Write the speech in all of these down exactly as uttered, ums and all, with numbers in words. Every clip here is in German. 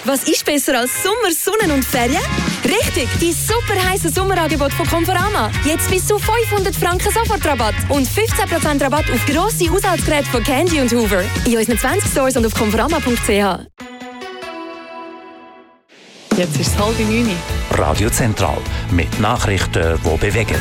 Was ist besser als Sommer, Sonne und Ferien? Richtig, die super heiße Sommerangebot von Conforama. Jetzt bis zu fünfhundert Franken Sofortrabatt und fünfzehn Prozent Rabatt auf grosse Haushaltsgeräte von Candy und Hoover. In unseren zwanzig Stores und auf conforama punkt c h. Jetzt ist es halb neun. Radio Zentral mit Nachrichten, die bewegen.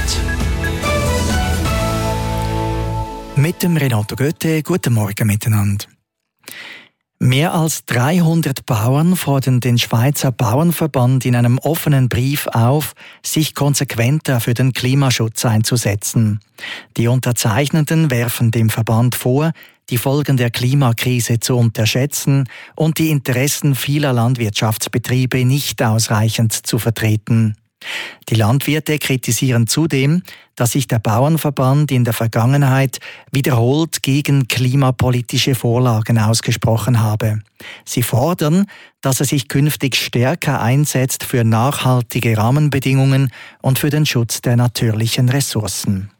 Mit dem Renato Goethe, guten Morgen miteinander. Mehr als dreihundert Bauern fordern den Schweizer Bauernverband in einem offenen Brief auf, sich konsequenter für den Klimaschutz einzusetzen. Die Unterzeichnenden werfen dem Verband vor, die Folgen der Klimakrise zu unterschätzen und die Interessen vieler Landwirtschaftsbetriebe nicht ausreichend zu vertreten. Die Landwirte kritisieren zudem, dass sich der Bauernverband in der Vergangenheit wiederholt gegen klimapolitische Vorlagen ausgesprochen habe. Sie fordern, dass er sich künftig stärker einsetzt für nachhaltige Rahmenbedingungen und für den Schutz der natürlichen Ressourcen.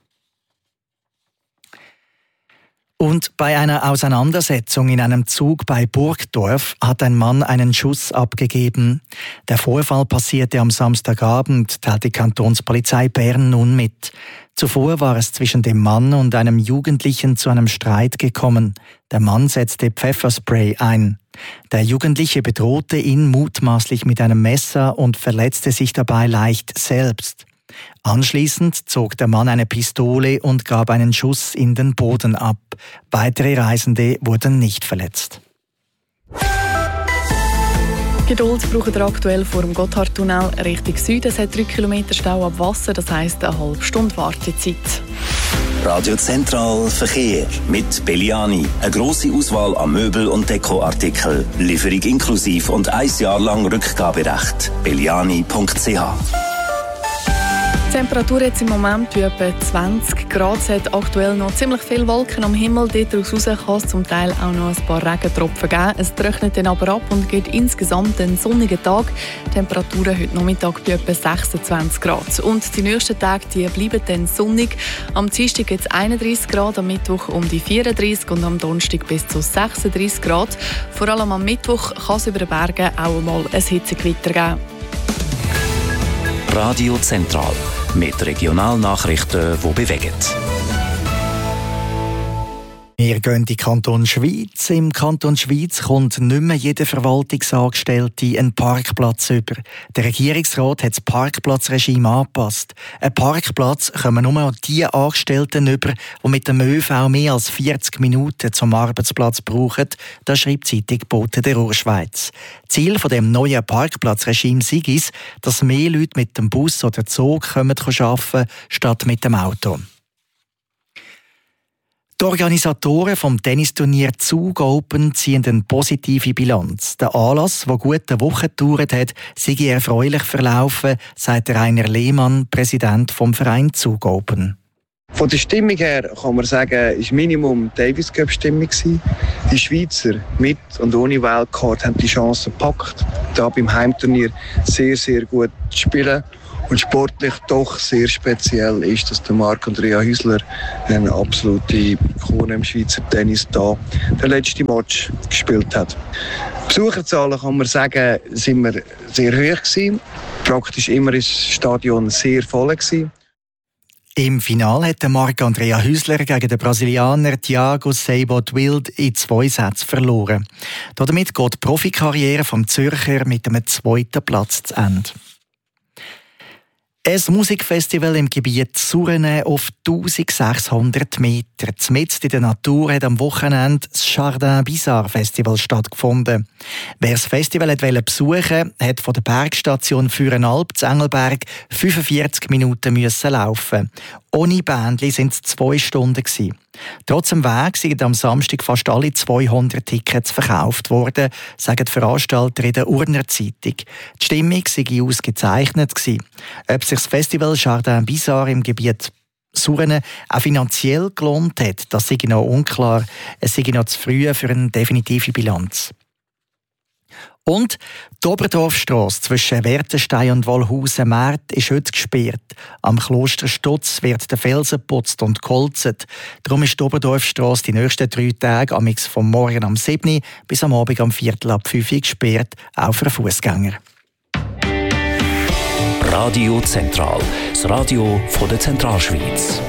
Und bei einer Auseinandersetzung in einem Zug bei Burgdorf hat ein Mann einen Schuss abgegeben. Der Vorfall passierte am Samstagabend, teilt die Kantonspolizei Bern nun mit. Zuvor war es zwischen dem Mann und einem Jugendlichen zu einem Streit gekommen. Der Mann setzte Pfefferspray ein. Der Jugendliche bedrohte ihn mutmaßlich mit einem Messer und verletzte sich dabei leicht selbst. Anschließend zog der Mann eine Pistole und gab einen Schuss in den Boden ab. Weitere Reisende wurden nicht verletzt. Geduld braucht ihr aktuell vor dem Gotthardtunnel Richtung Süden. Es hat drei Kilometer Stau ab Wasser, das heisst eine halbe Stunde Wartezeit. Radio Zentral Verkehr mit Belliani. Eine grosse Auswahl an Möbel- und Dekoartikeln. Lieferung inklusiv und ein Jahr lang Rückgaberecht. belliani punkt c h. Die Temperatur jetzt im Moment bei etwa zwanzig Grad. Es hat aktuell noch ziemlich viele Wolken am Himmel. Dort raus kann es zum Teil auch noch ein paar Regentropfen geben. Es trocknet dann aber ab und geht insgesamt einen sonnigen Tag. Die Temperaturen heute Nachmittag bei etwa sechsundzwanzig Grad. Und die nächsten Tage die bleiben dann sonnig. Am Dienstag gibt es einunddreissig Grad, am Mittwoch um die vierunddreissig und am Donnerstag bis zu sechsunddreissig Grad. Vor allem am Mittwoch kann es über den Bergen auch mal ein Hitzegewitter geben. Radio Zentral mit Regionalnachrichten, die bewegen. Wir gehen in den Kanton Schwyz. Im Kanton Schwyz kommt nicht mehr jeder Verwaltungsangestellte einen Parkplatz über. Der Regierungsrat hat das Parkplatzregime angepasst. Ein Parkplatz kommen nur noch die Angestellten über, die mit dem ÖV mehr als vierzig Minuten zum Arbeitsplatz brauchen. Das schreibt die Zeitung Bote der Urschweiz. Ziel von dem neuen Parkplatzregime sei es, dass mehr Leute mit dem Bus oder Zug arbeiten können, statt mit dem Auto. Die Organisatoren vom Tennisturnier Zug Open ziehen eine positive Bilanz. Der Anlass, der gut eine Woche gedauert hat, sei erfreulich verlaufen, sagt Rainer Lehmann, Präsident vom Verein Zug Open. Von der Stimmung her kann man sagen, es war Minimum Davis Cup Stimmung. Die Schweizer mit und ohne Wildcard haben die Chance gepackt, da beim Heimturnier sehr, sehr gut zu spielen. Und sportlich doch sehr speziell ist, dass der Marc-Andrea Hüsler, eine absolute Ikone im Schweizer Tennis, da den letzten Match gespielt hat. Besucherzahlen kann man sagen, sind wir sehr hoch gewesen. Praktisch immer ist das Stadion sehr voll gewesen. Im Finale hat Marc-Andrea Hüsler gegen den Brasilianer Thiago Seyboth Wild in zwei Sätzen verloren. Damit geht die Profikarriere vom Zürcher mit einem zweiten Platz zu Ende. Ein Musikfestival im Gebiet Surrene auf eintausendsechshundert Meter. Mitten in der Natur hat am Wochenende das Jardin Bizarre Festival stattgefunden. Wer das Festival besuchen wollte, hat von der Bergstation Fürenalp zu Engelberg fünfundvierzig Minuten müssen laufen. Ohne Bändli sind es zwei Stunden gewesen. Trotz dem Weg sind am Samstag fast alle zweihundert Tickets verkauft worden, sagen die Veranstalter in der Urner Zeitung. Die Stimmung sei ausgezeichnet gewesen. Ob sich das Festival Jardin Bizarre im Gebiet Surrene auch finanziell gelohnt hat, das sei noch unklar. Es sei noch zu früh für eine definitive Bilanz. Und die Oberdorfstrasse zwischen Wertenstein und Wollhausen-März ist heute gesperrt. Am Klosterstutz wird der Felsen geputzt und geholzt. Darum ist die Oberdorfstrasse die nächsten drei Tage amix vom Morgen am sieben bis am Abend am Viertel ab fünf Uhr gesperrt, auch für Fußgänger. Radio Zentral, das Radio von der Zentralschweiz.